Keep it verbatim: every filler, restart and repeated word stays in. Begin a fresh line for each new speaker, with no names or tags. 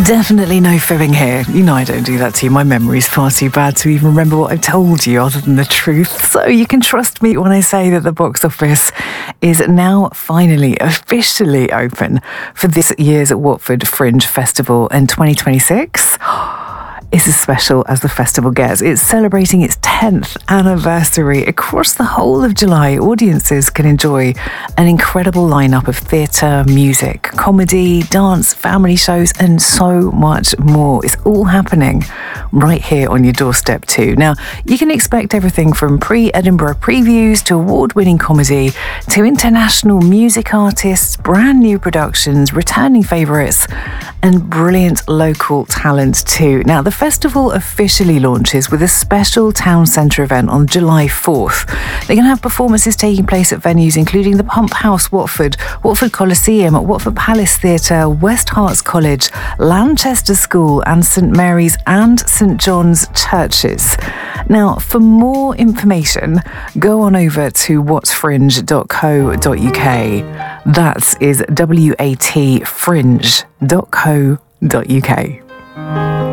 Definitely no fibbing here. You know I don't do that to you. My memory's far too bad to even remember what I've told you other than the truth. So you can trust me when I say that the box office is now finally officially open for this year's Watford Fringe Festival in twenty twenty-six. It's as special as the festival gets. It's celebrating its tenth anniversary. Across the whole of July, audiences can enjoy an incredible lineup of theatre, music, comedy, dance, family shows, and so much more. It's all happening right here on your doorstep too. Now, you can expect everything from pre-Edinburgh previews to award-winning comedy to international music artists, brand new productions, returning favourites, and brilliant local talent too. Now, the festival officially launches with a special town centre event on July fourth. They're going to have performances taking place at venues including the Pump House Watford, Watford Coliseum, Watford Palace Theatre, West Herts College, Lanchester School and St Mary's and St John's churches. Now, for more information, go on over to watfringe dot co dot uk. That is W A T fringe dot co dot uk.